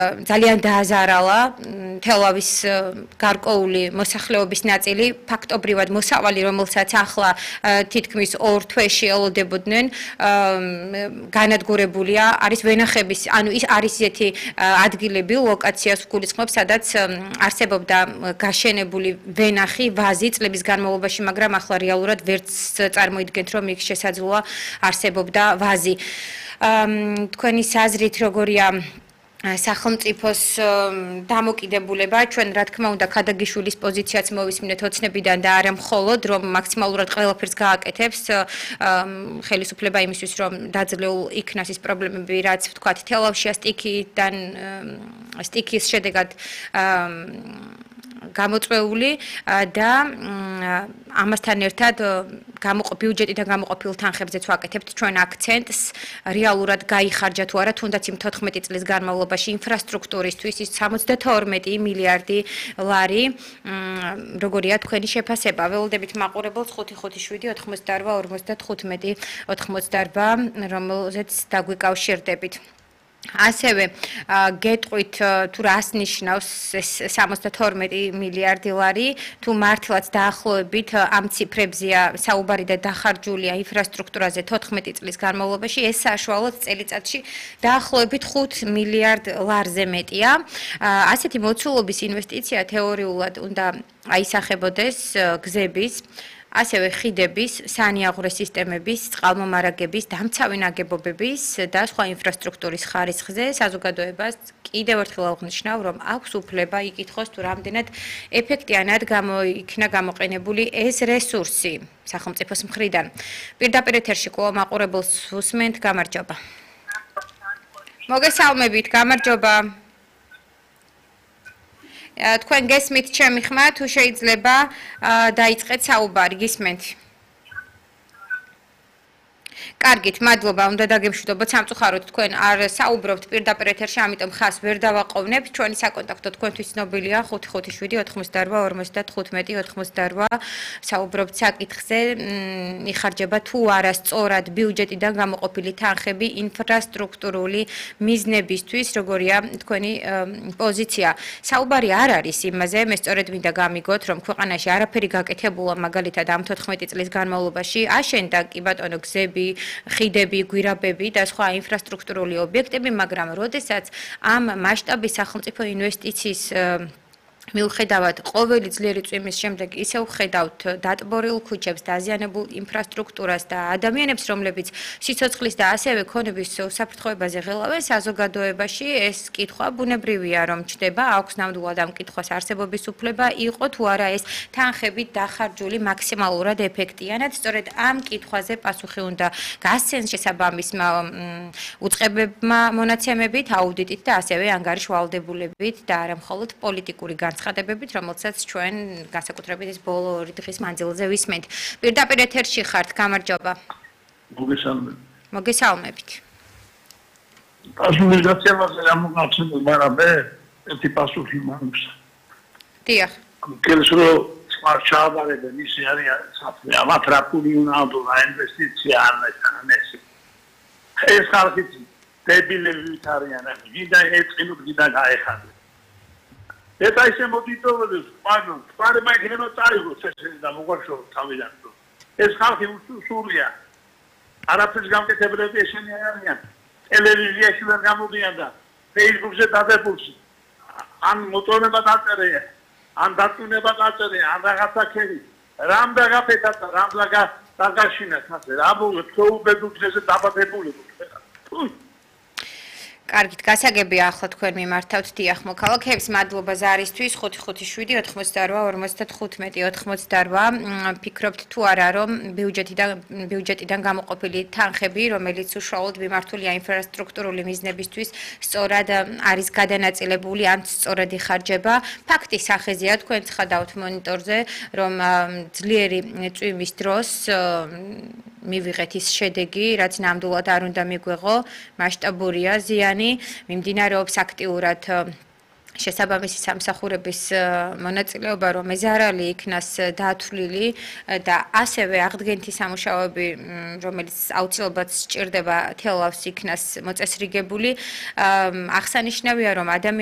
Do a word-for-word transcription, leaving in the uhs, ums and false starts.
ძალიან დააზარალა თელავის გარკვეული მოსახლეობის ნაწილი ფაქტობრივად მოსავალი რომელსაც ახლა თითქმის ორ თვეში ელოდებოდნენ განადგურებულია არის ვენახების ანუ ის არის ისეთი ადგილები ლოკაციას გულისხმობს სადაც არსებობდა გაშენებული ვენახი ვაზი წლების განმავლობაში მაგრამ ახლა რეალურად ვერც წარმოიდგენთ რომ იქ შესაძლოა არსებობდა ვაზი თქვენი საზრით როგორია სახელმწიფოს დამოკიდებულება ჩვენ რა თქმა უნდა ქადაგიშვილის პოზიციაც მოვისმინეთ ოცნებიდან და არა მხოლოდ რომ მაქსიმალურად ყველაფერს გააკეთებს ხელისუფლება იმისთვის რომ დაძლეულ იქნას ის პრობლემები რაც ვთქვათ თელავშია სტიქიდან სტიქის შედეგად გამოწვეული და ამასთან ერთად ბიუჯეტიდან გამოყოფილ თანხებზეც ვაკეთებთ ჩვენ აქცენტს რეალურად გაიხარჯა თუ არა თუნდაც იმ თოთხმეტი წლის განმავლობაში ინფრასტრუქტურისთვის ის სამოცდათორმეტი მილიარდი ლარი როგორია თქვენი შეფასება ველოდებით მაყურებელს ხუთი ხუთი შვიდი ოთხმოცდაორვა ორმოცდათხუთმეტი ოთხმოცდაორვა რომელზეც დაგვიკავშირდებით ასევე გეტყვით თუ რას ნიშნავს ეს სამოცდათორმეტი მილიარდი ლარი თუ მართლაც დაახლოებით ამ ციფრებზეა საუბარი და დახარჯულია ინფრასტრუქტურაზე თოთხმეტი წლის განმავლობაში ეს საშუალოდ წელიწადში დაახლოებით ხუთ მილიარდ ლარზე მეტია ასეთი მოცულობის ინვესტიცია თეორიულად უნდა აისახებოდეს გზების ასევე ხიდების, სანიაღვრე სისტემების, წყალმომარაგების, დამცავი ნაგებობების და სხვა ინფრასტრუქტურის ხარისხზე საზოგადოებას კიდევ ერთხელ აღნიშნავ, რომ აქვს უფლება იკითხოს თუ რამდენად ეფექტიანად გამოიქნა გამოყენებული ეს რესურსი სახელმწიფოს მხრიდან. პირდაპირ ეთერში ყოველ მაყურებელს უსმენთ, გამარჯობა. მოგესალმებით, გამარჯობა. თქვენ გესმით ჩემი ხმა თუ შეიძლება დაიწყეთ საუბარი გისმენთ კარგით მადლობა უნდა დაგემშვიდობოთ სამწუხაროდ თქვენ არ საუბრობთ პირდაპირ ეთერში ამიტომ ხას ვერ დავაყოვნებ ჩვენი საკონტაქტო თქვენთვის ცნობილია ხუთი ხუთი შვიდი ოთხმოცდაორვა ორმოცდათხუთმეტი ოთხმოცდაორვა საუბრობთ საკითხზე იხარჯება თუ არა სწორად ბიუჯეტიდან გამოყოფილი თანხები ინფრასტრუქტურული მიზნებისთვის როგორია თქვენი პოზიცია საუბარი არ არის იმაზე მე სწორედ მინდა გამიგოთ რომ ქვეყანაში არაფერი გაკეთებულა მაგალითად ამ თოთხმეტი წლის განმავლობაში აშენდა კი ბატონო გზები ხიდები, გვირაბები და სხვა ინფრასტრუქტურული ობიექტები, მაგრამ როდესაც ამ მასშტაბის სახელმწიფო ინვესტიციის მიუხედავად ყოველი ძლიერი წვიმის შემდეგ ისევ ხედავთ დატბორილ ქუჩებს, დაზიანებულ ინფრასტრუქტურას და ადამიანებს, რომლებიც სიცოცხლის და ასევე ქონების უსაფრთხოებაზე ღელავენ საზოგადოებაში, ეს კითხვა ბუნებრივია, რომ ჩდება, აქვს ნამდვილად ამ კითხვას არსებობის უფლება, იყო თუ არა ეს თანხებით დახარჯული მაქსიმალურად ეფექტიანად, სწორედ ამ კითხვაზე პასუხი უნდა გასცენ შესაბამის უწყებებმა მონაცემებით, აუდიტით და ასევე ანგარიშ ვალდებულებით და არა მხოლოდ პოლიტიკური განცხადებებით, რომელსაც ჩვენ განსაკუთრებით ეს ბოლო ორი დღის მანძილზე ვისმენთ. პირდაპირ ეთერში ხართ, გამარჯობა. მოგესალმებით. მოგესალმებით. პასუხის გაცემაზე რა მოგახსენებ, მაგრამ მე ერთი პასუხი მაქვს. დიახ. კერძო რომ ჩააბარებენ ისე არის საფრთხე, ამათ რა პული უნდა და ინვესტიცია ან ეს. ეს ხალხი დებილები არიან, ვიდა ეწყინო ვიდა გაეხარდა. Eta ise moditobles, pardon, pare mai geno taigo, se da mogosho თავიდან. ეს ხალხი უსულია. არაფერს გამკეთებლები ესენი არიან. ტელევიზიაში ვერ გამოდიან და Facebook-ზე დადებულში. ან მოწონება დაწერია, ან დაწუნება დაწერია, ან რაღაცა ქერი. რამ დაგაფეთა და რამ დაგაშინა ხაზე. რა მოგო თოუბედუძეზე დაბადებული. კარგით, გასაგებია ახლა თქვენ მიმართავთ დიახ მოქალაქეებს, მადლობა ზარისთვის ხუთი ხუთი შვიდი ოთხმოცდაორვა ორმოცდათხუთმეტი ოთხმოცდაორვა. ფიქრობთ თუ არა რომ ბიუჯეტიდან ბიუჯეტიდან გამოყოფილი თანხები, რომელიც უშუალოდ მიმართულია ინფრასტრუქტურული მიზნებისთვის, სწორად არის გადანაწილებული ან სწორად იხარჯება. ფაქტის სახეზეა თქვენ ცხადავთ მონიტორზე, რომ ძლიერი წვიმის დროს მივიღეთ ის შედეგი, რაც ნამდვილად არ უნდა მიგვეღო, მასშტაბურია ზიანი, მიმდინარეობს აქტიურად შესაბამისი სამსახურების მონაწილეობა, რომ მეზარალი იქნას დათვლილი და ასევე აღდგენითი სამუშაოები, რომელიც აუცილებლად სჭირდება თელავს იქნას მოწესრიგებული. აღსანიშნავია, რომ ადამიანები